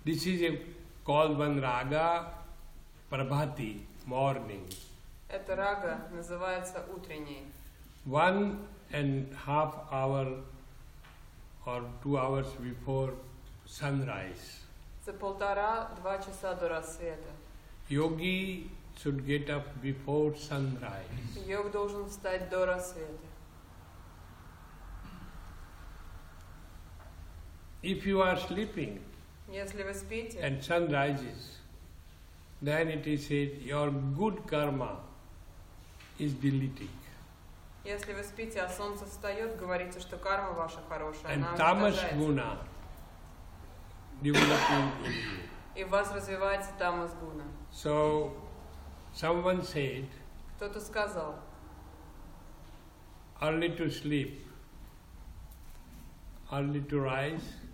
This is called one raga prabhati, morning. Эта рага называется утренней. 1.5 hour or 2 hours before sunrise. За 1,5-2 часа до рассвета. Yogi should get up before sunrise. Йог должен встать до рассвета. If you are sleeping Если вы спите, and sun rises, then it is said your good karma is deleted. если вы спите, а солнце встает, говорите, что карма ваша хорошая, And она tamas уничтожается. guna developing in you. И в вас развивается тамас гуна. So, someone said, Кто-то сказал, early to sleep, early to rise,